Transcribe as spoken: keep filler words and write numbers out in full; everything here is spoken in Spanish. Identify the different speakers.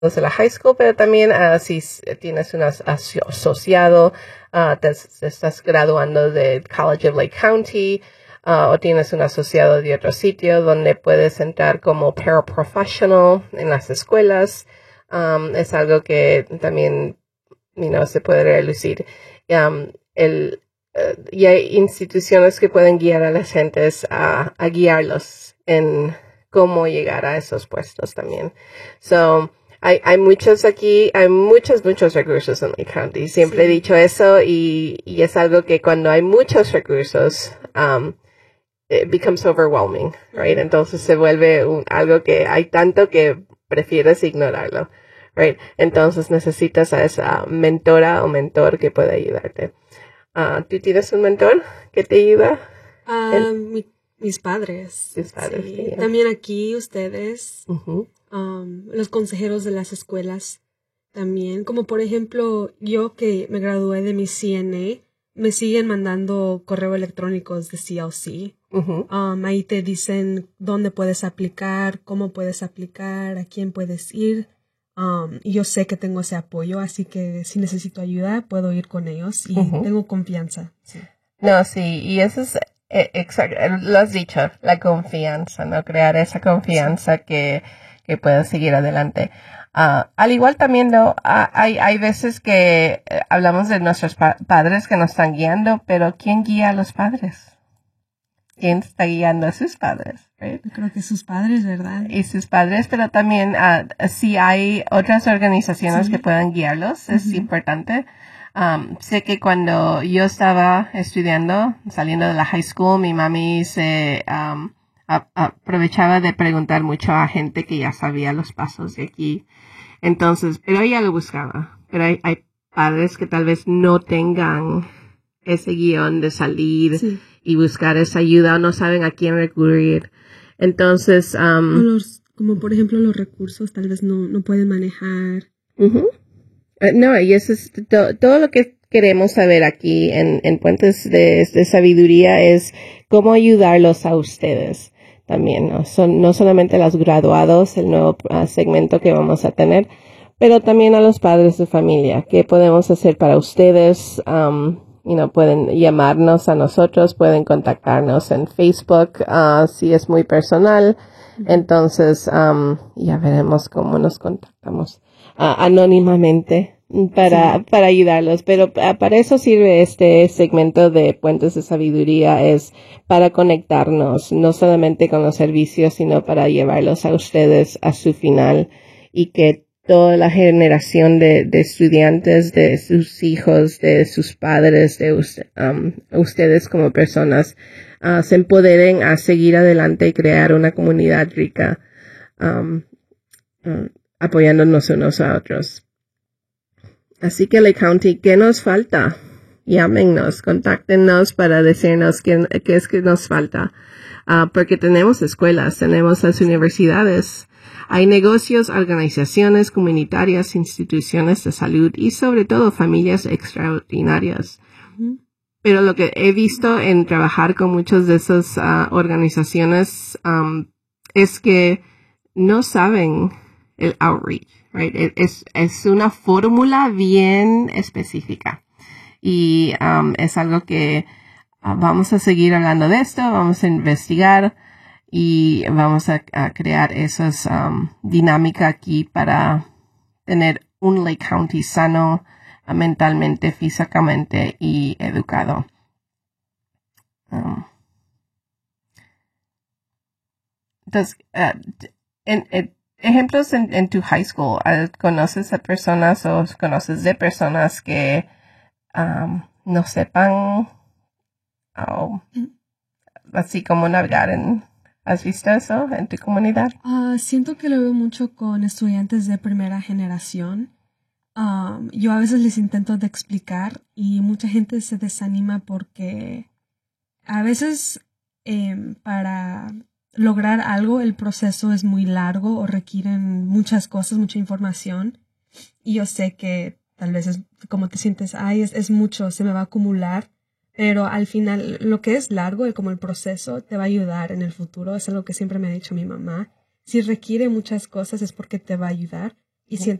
Speaker 1: de la high school, pero también uh, si tienes un as asociado, uh, te, te estás graduando del College of Lake County, uh, o tienes un asociado de otro sitio donde puedes entrar como paraprofessional en las escuelas, um, es algo que también, you know, se puede relucir. Um, el, uh, y hay instituciones que pueden guiar a las gentes a, a guiarlos en cómo llegar a esos puestos también. So, Hay, hay muchos aquí, hay muchos, muchos recursos en Lake County. Siempre sí. he dicho eso y, y es algo que cuando hay muchos recursos, um, it becomes overwhelming, right? Entonces se vuelve un, algo que hay tanto que prefieres ignorarlo, right? Entonces necesitas a esa mentora o mentor que pueda ayudarte. Uh, ¿Tú tienes un mentor que te ayuda?
Speaker 2: Uh, mi, mis padres.
Speaker 1: Mis padres,
Speaker 2: sí.
Speaker 1: sí.
Speaker 2: También aquí ustedes.
Speaker 1: Uh-huh.
Speaker 2: Um, los consejeros de las escuelas también, como por ejemplo yo que me gradué de mi C N A, me siguen mandando correo electrónicos de C L C.
Speaker 1: Uh-huh.
Speaker 2: um, ahí te dicen dónde puedes aplicar, cómo puedes aplicar, a quién puedes ir, um, y yo sé que tengo ese apoyo, así que si necesito ayuda puedo ir con ellos y uh-huh. tengo confianza. Sí.
Speaker 1: No, sí, y eso es eh, exacto, lo has dicho, la confianza, ¿no? Crear esa confianza sí. que que puedan seguir adelante. Uh, al igual también, ¿no? Uh, hay, hay veces que eh, hablamos de nuestros pa padres que nos están guiando, pero ¿quién guía a los padres? ¿Quién está guiando a sus padres? Right?
Speaker 2: Yo creo que sus padres, ¿verdad?
Speaker 1: Y sus padres, pero también uh, si hay otras organizaciones sí. que puedan guiarlos, uh-huh. es importante. Um, sé que cuando yo estaba estudiando, saliendo de la high school, mi mami se... Um, aprovechaba de preguntar mucho a gente que ya sabía los pasos de aquí. Entonces, pero ella lo buscaba. Pero hay, hay padres que tal vez no tengan ese guión de salir sí. y buscar esa ayuda o no saben a quién recurrir. Entonces, um,
Speaker 2: o los, como por ejemplo los recursos tal vez no, no pueden manejar.
Speaker 1: Uh-huh. uh, no, y eso es to, todo lo que queremos saber aquí en, en Puentes de, de Sabiduría es cómo ayudarlos a ustedes. También, ¿no? Son, no solamente los graduados, el nuevo uh, segmento que vamos a tener, pero también a los padres de familia. ¿Qué podemos hacer para ustedes? Um, you know, pueden llamarnos a nosotros, pueden contactarnos en Facebook, uh, si es muy personal. Entonces, um, ya veremos cómo nos contactamos uh, anónimamente para, sí. para ayudarlos. Pero uh, para eso sirve este segmento de Puentes de Sabiduría, es para conectarnos, no solamente con los servicios, sino para llevarlos a ustedes a su final y que toda la generación de, de estudiantes, de sus hijos, de sus padres, de usted, um, ustedes como personas, uh, se empoderen a seguir adelante y crear una comunidad rica, um, um, apoyándonos unos a otros. Así que Lake County, ¿qué nos falta? Llámenos, contáctenos para decirnos qué, qué es que nos falta. Uh, porque tenemos escuelas, tenemos las universidades, hay negocios, organizaciones comunitarias, instituciones de salud y sobre todo familias extraordinarias. Uh-huh. Pero lo que he visto en trabajar con muchas de esas uh, organizaciones um, es que no saben el outreach, right? Es, es una fórmula bien específica. Y um, es algo que uh, vamos a seguir hablando de esto, vamos a investigar y vamos a, a crear esas um, dinámica aquí para tener un Lake County sano uh, mentalmente, físicamente y educado. Um, entonces, uh, en, en, ejemplos en, en tu high school, uh, ¿conoces a personas o conoces de personas que Um, no sepan oh, así como navegar en, ¿has visto eso en tu comunidad?
Speaker 2: Uh, siento que lo veo mucho con estudiantes de primera generación. Um, yo a veces les intento de explicar y mucha gente se desanima porque a veces eh, para lograr algo el proceso es muy largo o requieren muchas cosas, mucha información y yo sé que tal vez es como te sientes, ay, es, es mucho, se me va a acumular, pero al final lo que es largo, como el proceso, te va a ayudar en el futuro. Es algo que siempre me ha dicho mi mamá. Si requiere muchas cosas es porque te va a ayudar y